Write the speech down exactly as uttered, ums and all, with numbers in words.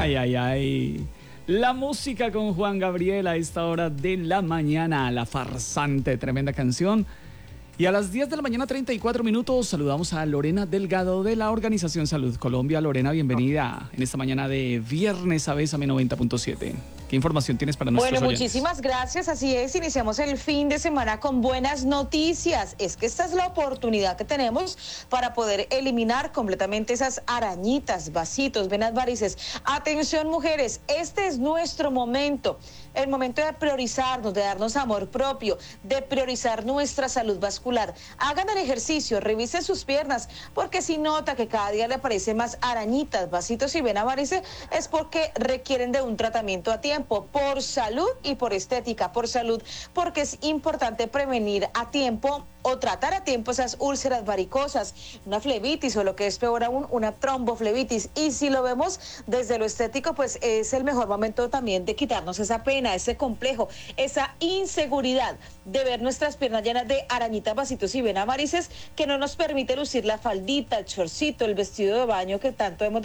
Ay, ay, ay. La música con Juan Gabriel a esta hora de la mañana, la farsante, tremenda canción. Y a las diez de la mañana, treinta y cuatro minutos, saludamos a Lorena Delgado de la Organización Salud Colombia. Lorena, bienvenida en esta mañana de viernes a Bésame noventa punto siete. ¿Qué información tienes para nuestros Bueno, oyentes? muchísimas gracias. Así es, iniciamos el fin de semana con buenas noticias. Es que esta es la oportunidad que tenemos para poder eliminar completamente esas arañitas, vasitos, venas varices. Atención, mujeres, este es nuestro momento. El momento de priorizarnos, de darnos amor propio, de priorizar nuestra salud vascular. Hagan el ejercicio, revisen sus piernas, porque si nota que cada día le aparecen más arañitas, vasitos y venas varices, es porque requieren de un tratamiento a tiempo. Por salud y por estética, por salud, porque es importante prevenir a tiempo o tratar a tiempo esas úlceras varicosas, una flebitis o lo que es peor aún, una tromboflebitis. Y si lo vemos desde lo estético, pues es el mejor momento también de quitarnos esa pena, ese complejo, esa inseguridad de ver nuestras piernas llenas de arañitas, vasitos y venas varices que no nos permite lucir la faldita, el chorcito, el vestido de baño que tanto hemos